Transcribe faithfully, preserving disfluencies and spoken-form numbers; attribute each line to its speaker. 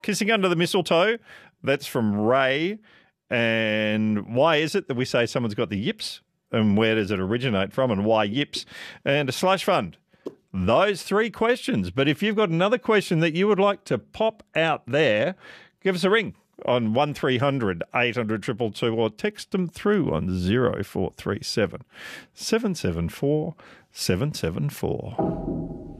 Speaker 1: Kissing Under the Mistletoe, that's from Ray. And why is it that we say someone's got the yips? And where does it originate from and why yips? And a slush fund. Those three questions. But if you've got another question that you would like to pop out there, give us a ring on one three hundred eight hundred two two two or text them through on zero four three seven seven seven four seven seven four.